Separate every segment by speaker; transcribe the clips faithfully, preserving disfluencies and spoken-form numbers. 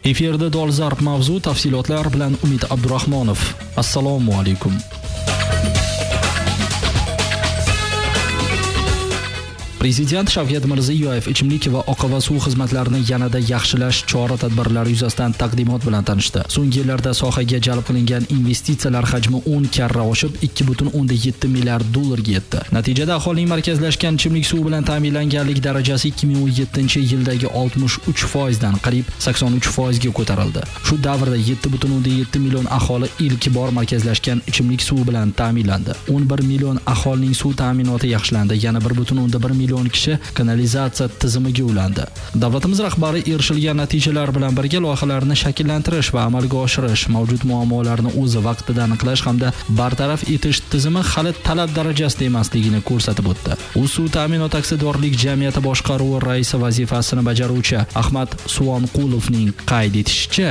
Speaker 1: Efirda dolzarb mavzu, tafsilotlar bilan Umid Abdurahmonov. Assalomu alaykum. Prezident Shavkat Mirziyoyev ichimlik va oqova suv xizmatlarini yanada yaxshilash chora-tadbirlari yuzasidan taqdimot bilan tanishdi. So'nggi yillarda sohaga jalb qilingan investitsiyalar hajmi o'n karra oshib, ikki butun o'nda yetti milliard dollarga yetdi. Natijada aholining markazlashgan ichimlik suvi bilan ta'minlanganlik darajasi ikki ming o'n yettinchi yildagi oltmish uch foizdan qariyb sakson uch foizga ko'tarildi. Shu davrda yetti butun o'nda yetti million aholi ilk bor markazlashgan ichimlik suvi bilan ta'minlandi. o'n bir million aholining suv ta'minoti yaxshilandi, yana bir butun o'nda bir million kishi kanalizatsiya tizimiga ulandi. Davlatimiz rahbari erishilgan natijalar bilan birga loyihalarni shakllantirish va amalga oshirish, mavjud muammolarni o'z vaqtida aniqlash hamda bartaraf etish tizimi hali talab darajasida emasligini ko'rsatib o'tdi. U suv ta'minot aksiyadorlik jamiyati boshqaruvi raisi vazifasini bajaruvchi Ahmad Suvonqulovning qayd etishicha,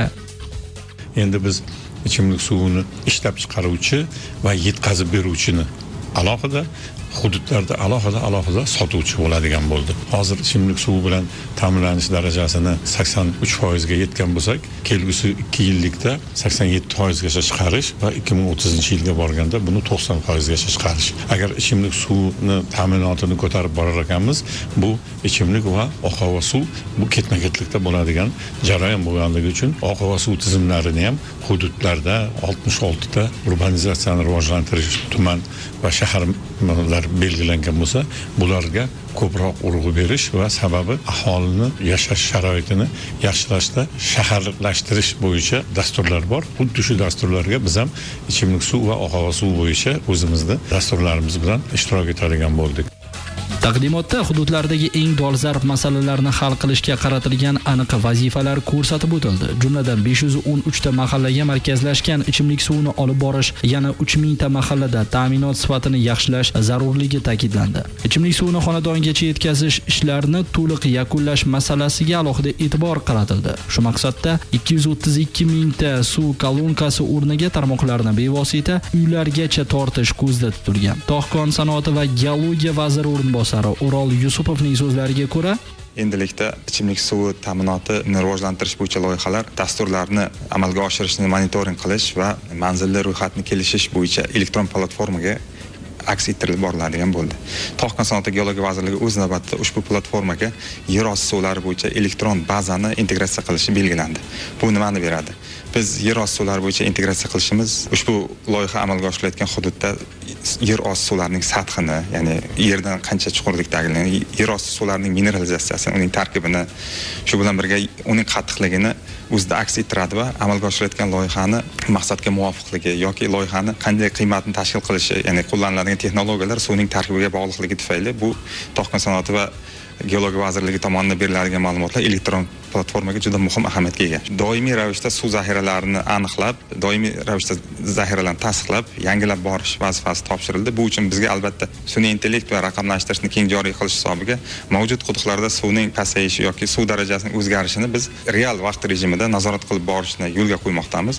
Speaker 2: endi biz ichimlik suvini ishlab chiqaruvchi va yetkazib beruvchini alohida hududlarda alohida alohida sotuvchi bo'ladigan bo'ldi. Hozir ichimlik suvi bilan ta'minlanish darajasini sakson uch foizga yetgan bo'lsak, kelgusi ikki yillikda sakson yetti foizgacha chiqarish va ikki ming o'ttizinchi yilga borganda buni to'qson foizgacha chiqarish. Agar ichimlik suvini ta'minotini ko'tarib borar ekanmiz, bu ichimlik va oqova suv bu ketma-ketlikda bo'ladigan jarayon bo'lganligi uchun oqova suv tizimlarini ham hududlarda oltmish olti ta urbanizatsiyani rivojlantirish tuman va shaharlar belgilangan bo'lsa, bularga ko'proq urg'u berish va sababi aholini yashash sharoitini yaxshilashda shaharlashtirish bo'yicha dasturlar bor. Xuddi shu dasturlarga biz ham ichimlik suv va oqova suv bo'yicha o'zimizni dasturlarimiz bilan ishtirok etadigan bo'ldik.
Speaker 1: Taqdimotda hududlardagi eng dolzarb masalalarni hal qilishga qaratilgan aniq vazifalar ko'rsatib o'tildi. Jumladan besh yuz o'n uch ta mahallaga markazlashgan ichimlik suvini olib borish, yana uch ming ta mahallada ta'minot sifatini yaxshilash zarurligi ta'kidlandi. Ichimlik suvini xonadongacha yetkazish ishlarini to'liq yakunlash masalasiga alohida e'tibor qaratildi. Shu maqsadda ikki yuz o'ttiz ikki ming ta suv kolonkasi o'rniga tarmoqlarni bevosita uylargacha tortish ko'zda tutilgan. Tog'kon sanoati va geologiya vaziri o'rinbosari O'rol Yusupovning so'zlariga ko'ra,
Speaker 3: endilikda ichimlik suvi ta'minotini rivojlantirish bo'yicha loyihalar, dasturlarni amalga oshirishni monitoring qilish va manzilli ro'yxatni kelishish bo'yicha elektron platformaga aks ettirilib boriladigan bo'ldi. Tog'kon sanoati geologiya vazirligi o'z navbatida ushbu platformaga yer osti suvlari bo'yicha elektron bazani integratsiya qilishi belgilandi. Bu nimani beradi? Biz yer osti suvlari bo'yicha integratsiya qilishimiz ushbu loyiha amalga oshirilayotgan hududda yer osti suvlarining sathini, ya'ni yerdan qancha chuqurlikdagi yer osti suvlarining mineralizatsiyasini, uning tarkibini, shu bilan birga uning qattiqligini o'zida aks ettiradi va amalga oshirilayotgan loyihani maqsadga muvofiqligi yoki loyihani qanday qiymatni tashkil qilishi, ya'ni qo'llaniladigan texnologiyalar suvning tarkibiga bog'liqligi tufayli bu Tog'kon sanoati va geologiya vazirligi tomonidan beriladigan ma'lumotlar elektron platformaga juda muhim ahamiyatga ega. Doimiy ravishda suv zaxiralarini aniqlab, doimiy ravishda zaxiralarni tasdiqlab, yangilab borish vazifasi topshirildi. Bu uchun bizga albatta sun'iy intellekt va raqamlashtirishni keng joriy qilish hisobiga mavjud quduqlarda suvning pasayishi yoki suv darajasining o'zgarishini biz real vaqt rejimida nazorat qilib borishni yo'lga qo'ymoqdamiz.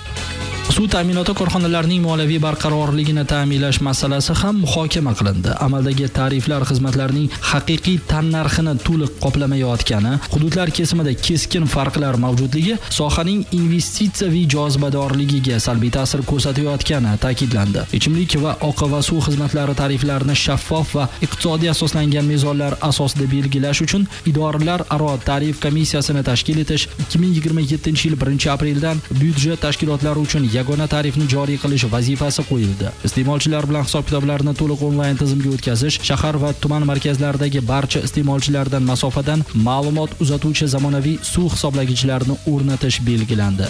Speaker 1: Suv ta'minoti korxonalarining moliyaviy barqarorligini ta'minlash masalasi ham muhokama qilindi. Amaldagi tariflar xizmatlarning haqiqiy tannarxini to'liq qoplamayotgani, hududlar kesimida keskin farqlar mavjudligi sohaning investitsiyaviy jozibadorligiga salbiy ta'sir ko'rsatayotgani ta'kidlandi. Ichimlik va oqova suv xizmatlari tariflarini shaffof va iqtisodiy asoslangan mezonlar asosida belgilash uchun idoralar aro tarif komissiyasini tashkil etish, ikki ming yigirma yettinchi yil birinchi apreldan byudjet tashkilotlari uchun yagona tarifni joriy qilish vazifasi qo'yildi. Iste'molchilar bilan hisob-kitoblarni to'liq onlayn tizimga o'tkazish, shahar va tuman markazlaridagi barcha iste'molchilardan masofadan ma'lumot uzatuvchi zamonaviy suv hisoblagichlarni o'rnatish belgilandi.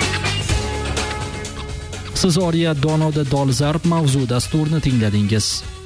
Speaker 1: Siz Oriya Donoda dolzarb mavzu dasturini tingladingiz.